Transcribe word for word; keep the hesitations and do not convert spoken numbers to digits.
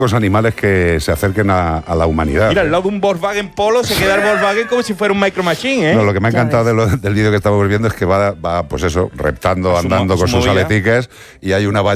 Los animales que se acerquen a, a la humanidad. Mira, al lado de un Volkswagen Polo se queda el Volkswagen como si fuera un Micro Machine, ¿eh? No, lo que me ha encantado de lo, del vídeo que estamos viendo es que va, va pues eso, reptando, andando con sus aletiques, y hay una valla